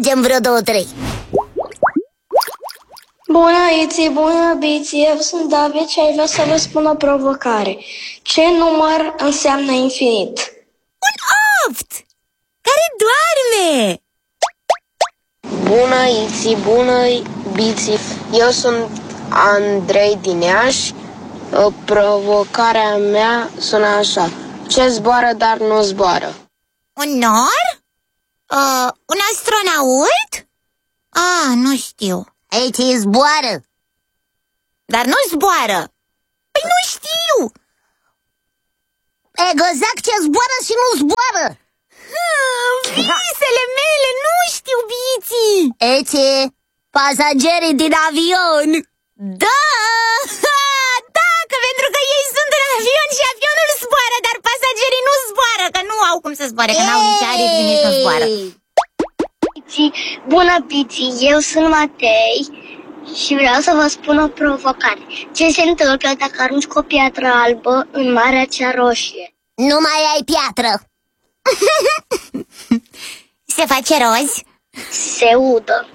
mergem vreo 2-3. Bună, Iți, bună, Biți, eu sunt David și aș vrea să vă spun o provocare. Ce număr înseamnă infinit? Un 8 care doarme. Bună, Iți, bună, Biți, eu sunt Andrei din Iași. Provocarea mea sună așa: ce zboară, dar nu zboară? Un nor? Un astronaut? Nu știu. Iți, zboară. Dar nu zboară. Păi nu știu. Exact, ce zboară și nu zboară. Visele mele, nu știu, Biții. Iți, pasagerii din avion. Da! Da, că pentru că ei sunt în avion și avionul zboară, dar pasagerii nu zboară, că nu au cum să zboare, că n-au nici aripi, nici nu zboară. Bună, Biți, eu sunt Matei și vreau să vă spun o provocare. Ce se întâmplă dacă arunci cu o piatră albă în Marea cea Roșie? Nu mai ai piatră. Se face roz? Se udă.